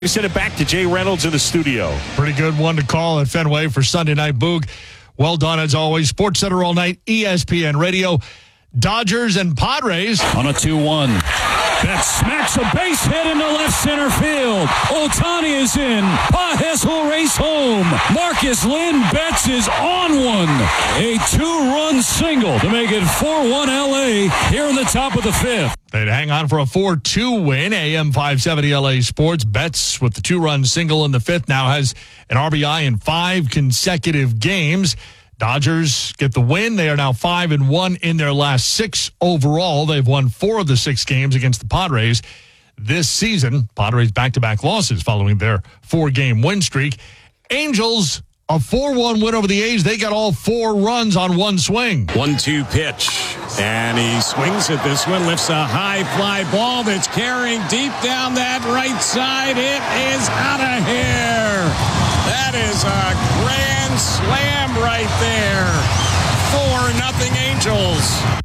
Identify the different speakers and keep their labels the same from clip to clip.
Speaker 1: We send it back to Jay Reynolds in the studio.
Speaker 2: Pretty good one to call at Fenway for Sunday Night Boog. Well done as always. Sports Center all night, ESPN Radio. Dodgers and Padres.
Speaker 3: On a 2-1. That smacks a base hit into left center field. Ohtani is in. Pages will race home. Marcus Lynn Betts is on one. A 2-run single to make it 4-1 LA here in the top of the fifth.
Speaker 2: They'd hang on for a 4-2 win. AM 570 LA Sports. Betts with the 2-run single in the fifth now has an RBI in 5 consecutive games. Dodgers get the win. They are now 5-1 in their last 6 overall. They've won 4 of the 6 games against the Padres this season. Padres back-to-back losses following their 4-game win streak. Angels, a 4-1 win over the A's. They got all 4 runs on one swing.
Speaker 1: 1-2 pitch. And he swings at this one, lifts a high fly ball that's carrying deep down that right side. It is out of here. That is a grand slam right there. 4-0 Angels.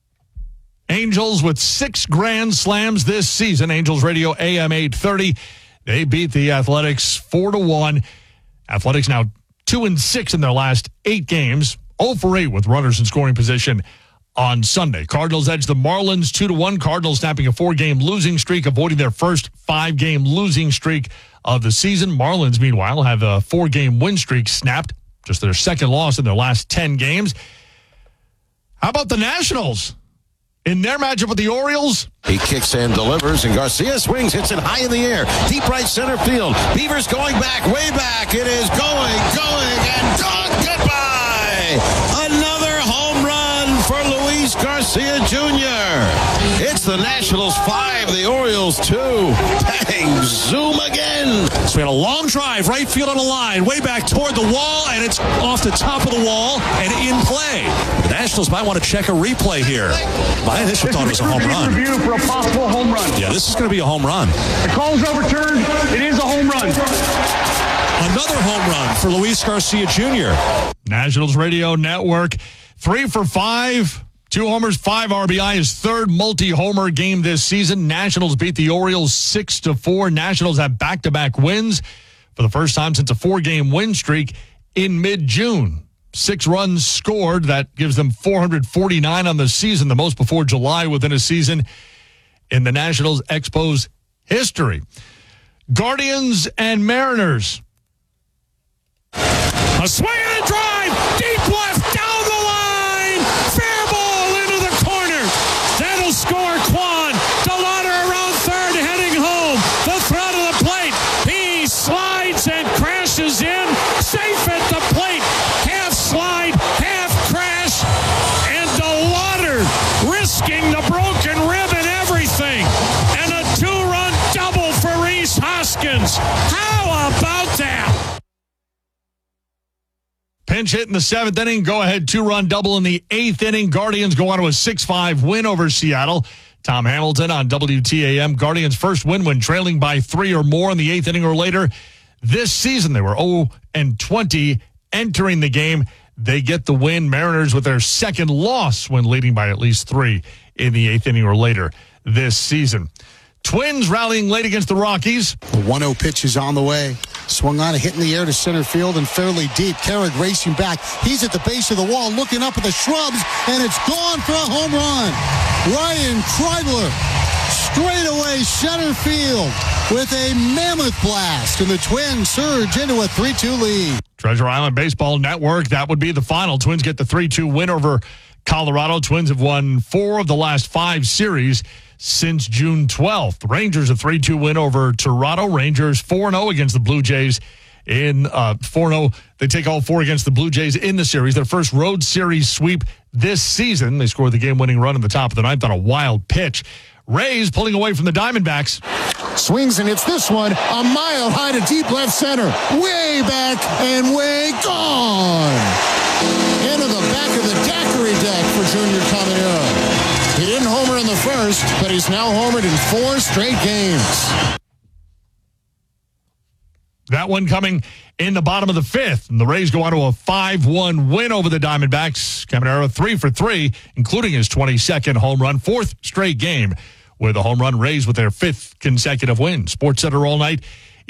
Speaker 2: Angels with 6 grand slams this season. Angels Radio AM 830. They beat the Athletics 4-1. Athletics now 2-6 in their last 8 games. 0 for 8 with runners in scoring position on Sunday. Cardinals edge the Marlins 2-1. Cardinals snapping a 4-game losing streak, avoiding their first 5-game losing streak of the season. Marlins, meanwhile, have a 4-game win streak snapped, just their second loss in their last 10 games. How about the Nationals? In their matchup with the Orioles,
Speaker 4: he kicks and delivers, and Garcia swings, hits it high in the air, deep right center field. Beavers going back, way back. It is going, and gone. Goodbye. Another home run for Luis Garcia Jr. It's the Nationals 5, the Orioles 2. Bang, zoom again.
Speaker 3: So we had a long drive, right field on the line, way back toward the wall, and it's off the top of the wall and in play. The Nationals might want to check a replay here. My initial thought it was a home run.
Speaker 5: Review for a possible home run.
Speaker 3: Yeah, this is going to be a home run.
Speaker 5: The call's overturned. It is a home run.
Speaker 3: Another home run for Luis Garcia Jr.
Speaker 2: Nationals Radio Network, 3 for 5. 2 homers, 5 RBI, his third multi-homer game this season. Nationals beat the Orioles 6-4. Nationals have back-to-back wins for the first time since a 4-game win streak in mid-June. 6 runs scored. That gives them 449 on the season, the most before July within a season in the Nationals Expos history. Guardians and Mariners.
Speaker 3: A swing and a drive, deep left, down the line, fair ball into the corner. That'll score Kwan. Delauder around third, heading home. The throw to the plate. He slides and crashes in, safe at the plate. Half slide, half crash, and Delauder risking the broken rib and everything. And a 2-run double for Rhys Hoskins. How about that?
Speaker 2: Pinch hit in the 7th inning. Go-ahead 2-run double in the 8th inning. Guardians go on to a 6-5 win over Seattle. Tom Hamilton on WTAM. Guardians' first win when trailing by 3 or more in the 8th inning or later. This season, they were 0-20 entering the game. They get the win. Mariners with their second loss when leading by at least 3 in the 8th inning or later this season. Twins rallying late against the Rockies.
Speaker 6: The 1-0 pitch is on the way. Swung on a hit in the air to center field and fairly deep. Carrick racing back. He's at the base of the wall looking up at the shrubs, and it's gone for a home run. Ryan Kreidler straight away center field with a mammoth blast, and the Twins surge into a 3-2 lead.
Speaker 2: Treasure Island Baseball Network, that would be the final. Twins get the 3-2 win over Colorado. Twins have won 4 of the last 5 series since June 12th. Rangers a 3-2 win over Toronto. Rangers 4-0 against the Blue Jays in 4-0. They take all 4 against the Blue Jays in the series. Their first road series sweep this season. They scored the game-winning run in the top of the 9th on a wild pitch. Rays pulling away from the Diamondbacks.
Speaker 6: Swings and hits this one a mile high to deep left center. Way back and way gone. Into the back of the daiquiri deck for Junior Caminero. He didn't homer in the first, but he's now homered in 4 straight games.
Speaker 2: That one coming in the bottom of the 5th. And the Rays go on to a 5-1 win over the Diamondbacks. Caminero 3 for 3, including his 22nd home run, 4th straight game with a home run. Rays with their 5th consecutive win. Sports Center all night,